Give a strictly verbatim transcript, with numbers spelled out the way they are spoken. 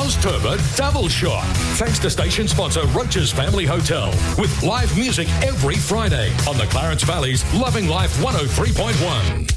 Oz Turbo Double Shot. Thanks to station sponsor Roach's Family Hotel. With live music every Friday on the Clarence Valley's Loving Life one oh three point one.